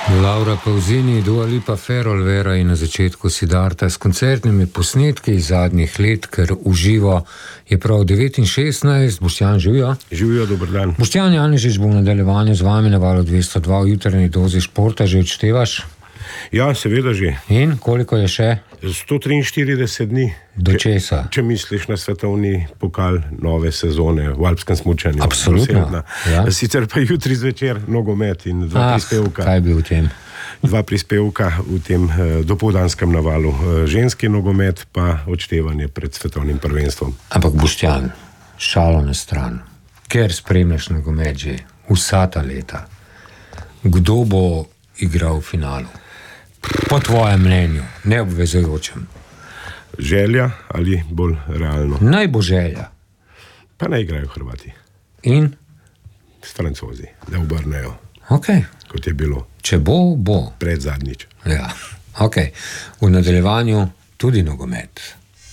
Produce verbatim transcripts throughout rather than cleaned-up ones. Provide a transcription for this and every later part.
Laura Pausini, Dua Lipa, Ferrol, Vera in na začetku Siddharta s koncertnimi posnetki iz zadnjih let, ker uživo je prav devet in šestnajst. Boštjan, živijo? Živijo, dober dan. Boštjan Janežič bo v nadaljevanju z vami na Valu dvesto dva v jutrajni dozi športa. Že odštevaš? Ja, seveda že. In koliko je še? sto triinštirideset dni. Do česa? Če, če misliš na svetovni pokal nove sezone v alpskem smučanju. Absolutno. Ja. Sicer pa jutri zvečer nogomet in dva ah, prispevka. Kaj bi v tem? Dva prispevka v tem eh, dopoldanskem navalu. Eh, ženski nogomet pa odštevanje pred svetovnim prvenstvom. Ampak Boštjan, šalo na stran. Ker spremljaš nogomet že vsa ta leta. Kdo bo igral v finalu? Po tvojem mnenju, neobvezujočem. Želja ali bolj realno? Naj bo želja. Pa naj igrajo Hrvati. In? S Francozi, da obrnejo. Ok. Kot je bilo. Če bo, bo. Pred zadnjič. Ja, ok. V nadaljevanju tudi nogomet.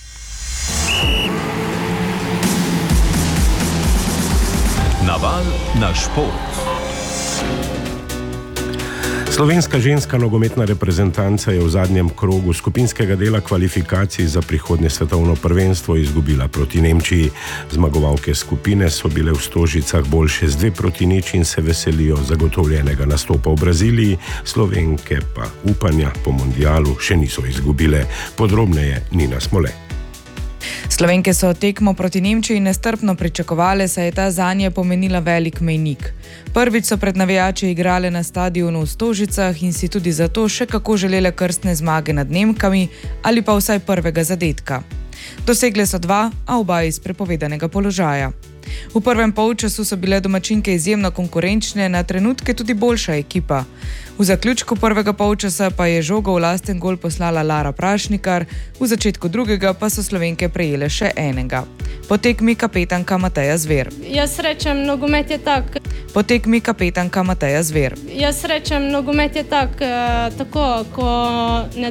Naval na šport. Slovenska ženska nogometna reprezentanca je v zadnjem krogu skupinskega dela kvalifikacij za prihodnje svetovno prvenstvo izgubila proti Nemčiji. Zmagovalke skupine so bile v Stožicah boljše z dve proti nič in se veselijo zagotovljenega nastopa v Braziliji. Slovenke pa upanja po mundialu še niso izgubile. Podrobneje Nina Smole. Slovenke so tekmo proti Nemčiji nestrpno pričakovale, saj je ta zanje pomenila velik mejnik. Prvič so pred navijači igrale na stadionu v Stožicah in si tudi zato še kako želele krstne zmage nad Nemkami ali pa vsaj prvega zadetka. Dosegle so dva, a oba iz prepovedanega položaja. V prvem polčasu so bile domačinke izjemno konkurenčne, na trenutke tudi boljša ekipa. V zaključku prvega polčasa pa je žogo v lasten gol poslala Lara Prašnikar, v začetku drugega pa so Slovenke prejele še enega. Po tekmi kapetanka Mateja Zver. Jaz rečem, nogomet je tak. Po tekmi kapetanka Mateja Zver. Jaz rečem, nogomet je tak, tako, ko ne